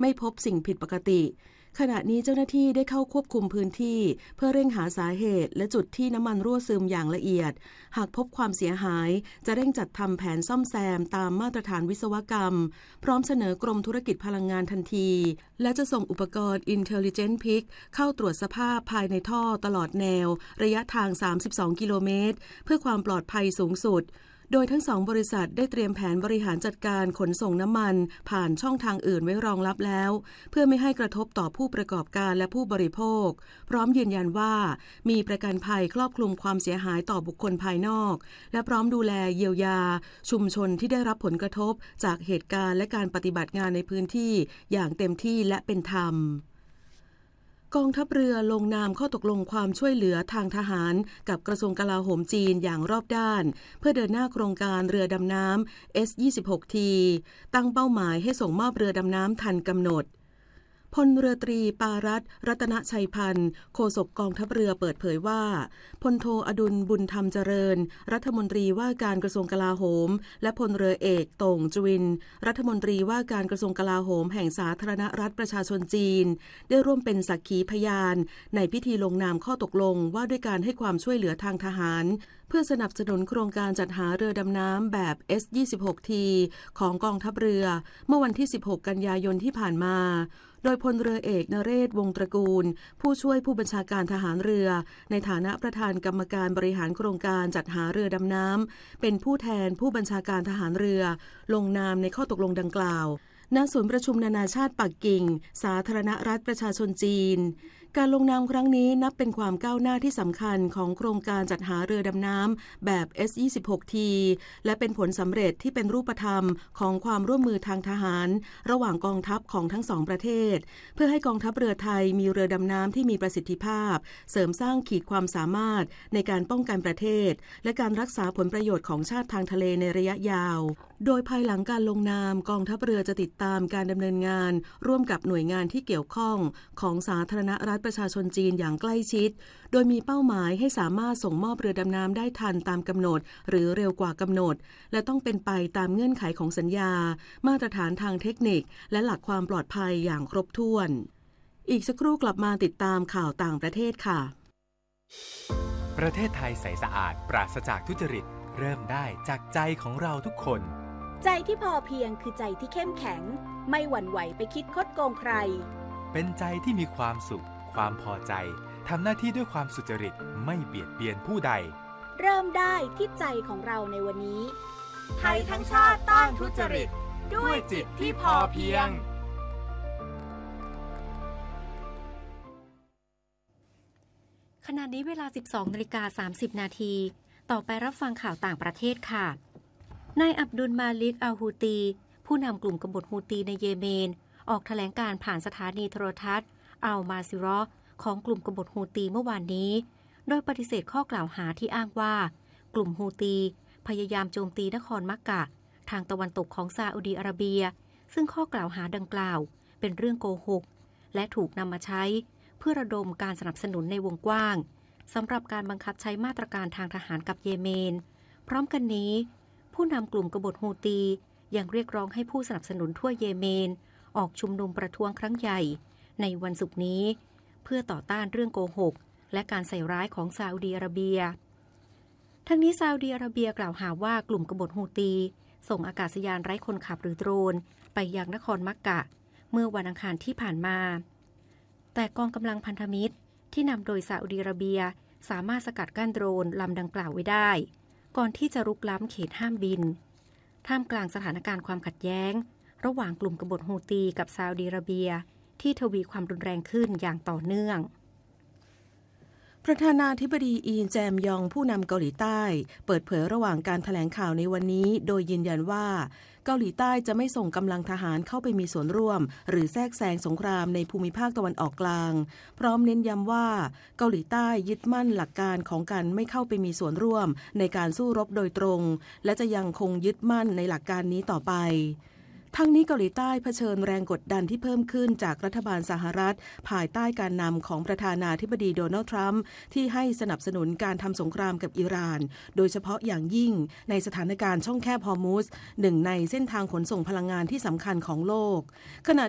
ไม่พบสิ่งผิดปกติขณะนี้เจ้าหน้าที่ได้เข้าควบคุมพื้นที่เพื่อเร่งหาสาเหตุและจุดที่น้ำมันรั่วซึมอย่างละเอียดหากพบความเสียหายจะเร่งจัดทำแผนซ่อมแซมตามมาตรฐานวิศวกรรมพร้อมเสนอกรมธุรกิจพลังงานทันทีและจะส่งอุปกรณ์ Intelligent Pick เข้าตรวจสภาพภายในท่อตลอดแนวระยะทาง32กิโลเมตรเพื่อความปลอดภัยสูงสุดโดยทั้ง2บริษัทได้เตรียมแผนบริหารจัดการขนส่งน้ำมันผ่านช่องทางอื่นไว้รองรับแล้วเพื่อไม่ให้กระทบต่อผู้ประกอบการและผู้บริโภคพร้อมยืนยันว่ามีประกันภัยครอบคลุมความเสียหายต่อบุคคลภายนอกและพร้อมดูแลเยียวยาชุมชนที่ได้รับผลกระทบจากเหตุการณ์และการปฏิบัติงานในพื้นที่อย่างเต็มที่และเป็นธรรมกองทัพเรือลงนามข้อตกลงความช่วยเหลือทางทหารกับกระทรวงกลาโหมจีนอย่างรอบด้านเพื่อเดินหน้าโครงการเรือดำน้ำ S26T ตั้งเป้าหมายให้ส่งมอบเรือดำน้ำทันกำหนดพลเรือตรีปารัตน์รัตนชัยพันธ์โฆษกกองทัพเรือเปิดเผยว่าพลโทอดุลบุญธรรมเจริญรัฐมนตรีว่าการกระทรวงกลาโหมและพลเรือเอกโต่งจวินรัฐมนตรีว่าการกระทรวงกลาโหมแห่งสาธารณรัฐประชาชนจีนได้ร่วมเป็นสักขีพยานในพิธีลงนามข้อตกลงว่าด้วยการให้ความช่วยเหลือทางทหารเพื่อสนับสนุนโครงการจัดหาเรือดำน้ำแบบ S26T ของกองทัพเรือเมื่อวันที่16กันยายนที่ผ่านมาโดยพลเรือเอกนเรศวงศ์ตระกูลผู้ช่วยผู้บัญชาการทหารเรือในฐานะประธานกรรมการบริหารโครงการจัดหาเรือดำน้ำเป็นผู้แทนผู้บัญชาการทหารเรือลงนามในข้อตกลงดังกล่าวณศูนย์ประชุมนานาชาติปักกิ่งสาธารณรัฐประชาชนจีนการลงนามครั้งนี้นับเป็นความก้าวหน้าที่สำคัญของโครงการจัดหาเรือดำน้ำแบบ S26T และเป็นผลสำเร็จที่เป็นรูปธรรมของความร่วมมือทางทหารระหว่างกองทัพของทั้ง2ประเทศเพื่อให้กองทัพเรือไทยมีเรือดำน้ำที่มีประสิทธิภาพเสริมสร้างขีดความสามารถในการป้องกันประเทศและการรักษาผลประโยชน์ของชาติทางทะเลในระยะยาวโดยภายหลังการลงนามกองทัพเรือจะติดตามการดำเนินงานร่วมกับหน่วยงานที่เกี่ยวข้องของสาธารณรัฐประชาชนจีนอย่างใกล้ชิดโดยมีเป้าหมายให้สามารถส่งมอบเรือดำน้ำได้ทันตามกำหนดหรือเร็วกว่ากำหนดและต้องเป็นไปตามเงื่อนไขของสัญญามาตรฐานทางเทคนิคและหลักความปลอดภัยอย่างครบถ้วนอีกสักครู่กลับมาติดตามข่าวต่างประเทศค่ะประเทศไทยใสสะอาดปราศจากทุจริตเริ่มได้จากใจของเราทุกคนใจที่พอเพียงคือใจที่เข้มแข็งไม่หวั่นไหวไปคิดคดโกงใครเป็นใจที่มีความสุขความพอใจทำหน้าที่ด้วยความสุจริตไม่เบียดเบียนผู้ใดเริ่มได้ที่ใจของเราในวันนี้ไทยทั้งชาติต้านทุจริตด้วยจิตที่พอเพียงขณะนี้เวลา 12:30 นาทีต่อไปรับฟังข่าวต่างประเทศค่ะนายอับดุลมาลิกอัลฮูตีผู้นำกลุ่มกบฏฮูตีในเยเมนออกแถลงการผ่านสถานีโทรทัศน์อัลมาซิรอของกลุ่มกบฏฮูตีเมื่อวานนี้โดยปฏิเสธข้อกล่าวหาที่อ้างว่ากลุ่มฮูตีพยายามโจมตีนครมักกะทางตะวันตกของซาอุดีอาระเบียซึ่งข้อกล่าวหาดังกล่าวเป็นเรื่องโกหกและถูกนำมาใช้เพื่อระดมการสนับสนุนในวงกว้างสำหรับการบังคับใช้มาตรการทางทหารกับเยเมนพร้อมกันนี้ผู้นำกลุ่มกบฏฮูตียังเรียกร้องให้ผู้สนับสนุนทั่วเยเมนออกชุมนุมประท้วงครั้งใหญ่ในวันศุกร์นี้เพื่อต่อต้านเรื่องโกหกและการใส่ร้ายของซาอุดีอาระเบียทั้งนี้ซาอุดีอาระเบียกล่าวหาว่ากลุ่มกบฏฮูตีส่งอากาศยานไร้คนขับหรือโดรนไปยังนครมักกะเมื่อวันอังคารที่ผ่านมาแต่กองกำลังพันธมิตรที่นำโดยซาอุดีอาระเบียสามารถสกัดกั้นโดรนลำดังกล่าวไว้ได้ก่อนที่จะรุกล้ำเขตห้ามบินท่ามกลางสถานการณ์ความขัดแย้งระหว่างกลุ่มกบฏฮูตีกับซาอุดิอาระเบียที่ทวีความรุนแรงขึ้นอย่างต่อเนื่องประธานาธิบดีอีนแจมยองผู้นำเกาหลีใต้เปิดเผยระหว่างการแถลงข่าวในวันนี้โดยยืนยันว่าเกาหลีใต้จะไม่ส่งกำลังทหารเข้าไปมีส่วนร่วมหรือแทรกแซงสงครามในภูมิภาคตะวันออกกลางพร้อมเน้นย้ำว่าเกาหลีใต้ยึดมั่นหลักการของการไม่เข้าไปมีส่วนร่วมในการสู้รบโดยตรงและจะยังคงยึดมั่นในหลักการนี้ต่อไปทั้งนี้เกาหลีใต้เผชิญแรงกดดันที่เพิ่มขึ้นจากรัฐบาลสหรัฐภายใต้การนำของประธานาธิบดีโดนัลด์ทรัมป์ที่ให้สนับสนุนการทำสงครามกับอิหร่านโดยเฉพาะอย่างยิ่งในสถานการณ์ช่องแคบฮอร์มุซหนึ่งในเส้นทางขนส่งพลังงานที่สำคัญของโลกขณะ